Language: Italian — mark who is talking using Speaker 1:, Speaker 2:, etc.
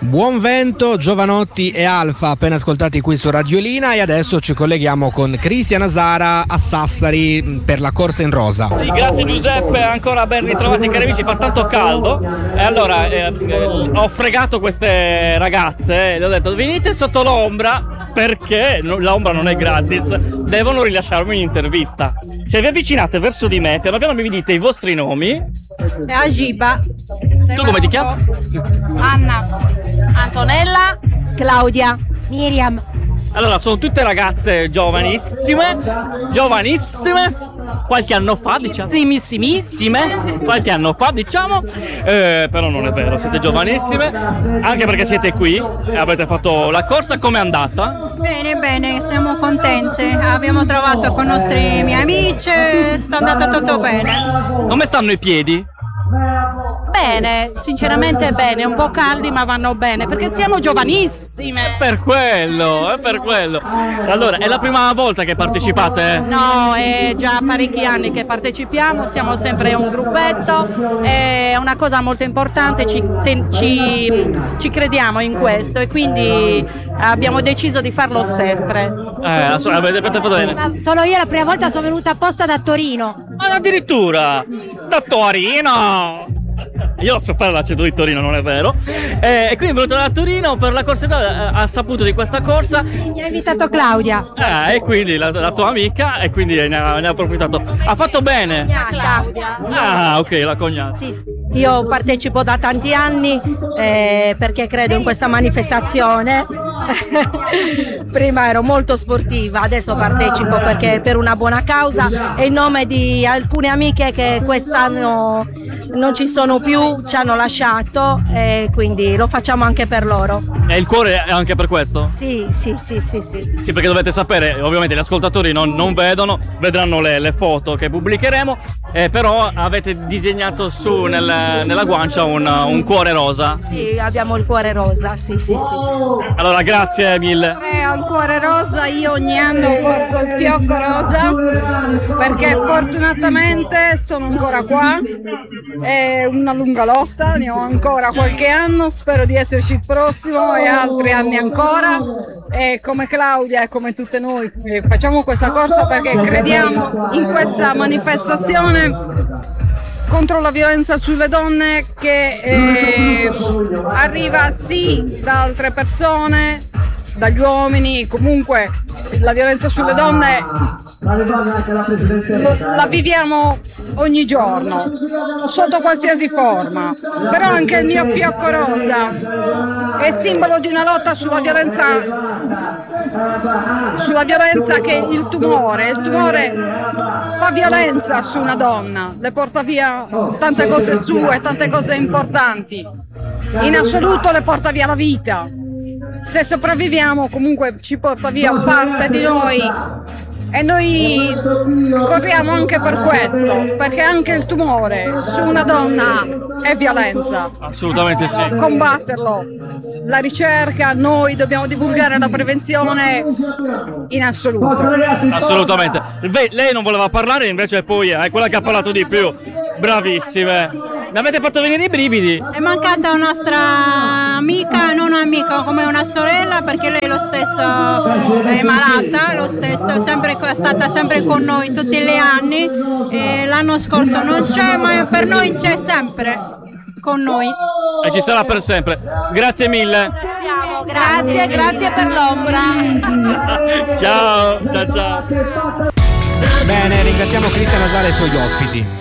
Speaker 1: Buon vento, Giovanotti e Alfa appena ascoltati qui su Radiolina, e adesso ci colleghiamo con Cristian Asara a Sassari per la corsa in rosa.
Speaker 2: Sì, grazie Giuseppe, ancora ben ritrovati cari amici, fa tanto caldo e allora ho fregato queste ragazze e le ho detto venite sotto l'ombra perché l'ombra non è gratis, devono rilasciarmi un'intervista. Se vi avvicinate verso di me, piano piano mi dite i vostri nomi.
Speaker 3: Agiba.
Speaker 2: Tu come ti chiami?
Speaker 3: Anna. Antonella. Claudia. Miriam.
Speaker 2: Allora, sono tutte ragazze giovanissime, qualche anno fa diciamo.
Speaker 3: Simissimissime.
Speaker 2: Qualche anno fa diciamo, però non è vero, siete giovanissime, anche perché siete qui e avete fatto la corsa. Com'è andata?
Speaker 3: Bene, siamo contente. Abbiamo trovato con i nostri miei amici, sta andando tutto bene.
Speaker 2: Come stanno i piedi?
Speaker 3: Bene, sinceramente bene, un po' caldi ma vanno bene perché siamo giovanissime.
Speaker 2: È per quello. Allora, è la prima volta che partecipate?
Speaker 3: No, è già parecchi anni che partecipiamo, siamo sempre un gruppetto, è una cosa molto importante, ci crediamo in questo e quindi abbiamo deciso di farlo sempre.
Speaker 2: Avete fatto bene.
Speaker 4: Sono io la prima volta, sono venuta apposta da Torino.
Speaker 2: Ma addirittura da Torino! Io so fare l'accento di Torino, non è vero? E quindi è venuto da Torino per la corsa, ha saputo di questa corsa.
Speaker 4: Mi ha invitato Claudia.
Speaker 2: E quindi la tua amica, e quindi ne ha approfittato. Ha fatto bene.
Speaker 3: Claudia.
Speaker 2: Ah, ok, la cognata.
Speaker 3: Sì. Io partecipo da tanti anni perché credo in questa manifestazione. Prima ero molto sportiva, adesso partecipo perché per una buona causa e in nome di alcune amiche che quest'anno non ci sono più, ci hanno lasciato e quindi lo facciamo anche per loro.
Speaker 2: E il cuore è anche per questo?
Speaker 3: Sì. Sì,
Speaker 2: perché dovete sapere, ovviamente gli ascoltatori non vedono, vedranno le foto che pubblicheremo, però avete disegnato su nella guancia un cuore rosa.
Speaker 3: Sì, abbiamo il cuore rosa, sì.
Speaker 2: Allora, grazie mille.
Speaker 3: Al cuore rosa io ogni anno porto il fiocco rosa perché fortunatamente sono ancora qua, è una lunga lotta, ne ho ancora qualche anno, spero di esserci il prossimo e altri anni ancora, e come Claudia e come tutte noi facciamo questa corsa perché crediamo in questa manifestazione contro la violenza sulle donne che arriva sì da altre persone, dagli uomini, comunque la violenza sulle donne la viviamo ogni giorno, sotto qualsiasi forma, però anche il mio fiocco rosa è simbolo di una lotta sulla violenza che il tumore fa violenza su una donna, le porta via tante cose sue, tante cose importanti, in assoluto le porta via la vita. Se sopravviviamo comunque ci porta via parte di noi e noi corriamo anche per questo, perché anche il tumore su una donna è violenza.
Speaker 2: Assolutamente sì.
Speaker 3: Combatterlo, la ricerca, noi dobbiamo divulgare la prevenzione in assoluto.
Speaker 2: Assolutamente. Lei non voleva parlare, invece poi è quella che ha parlato di più. Bravissime. Mi avete fatto venire i brividi.
Speaker 3: È mancata una nostra amica, non amica, come una sorella, perché lei lo stesso è malata, lo stesso è stata sempre con noi tutti gli anni, e l'anno scorso non c'è, ma per noi c'è sempre con noi.
Speaker 2: E ci sarà per sempre. Grazie mille.
Speaker 3: Grazie per l'ombra.
Speaker 2: Ciao.
Speaker 1: Bene, ringraziamo Cristian Asara e i suoi ospiti.